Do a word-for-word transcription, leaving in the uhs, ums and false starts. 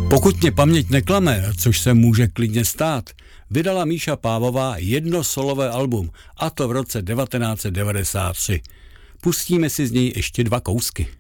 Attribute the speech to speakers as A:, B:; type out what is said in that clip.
A: Pokud mě paměť neklame, což se může klidně stát, vydala Míša Pávová jedno solové album, a to v roce devatenáct set devadesát tři. Pustíme si z něj ještě dva kousky.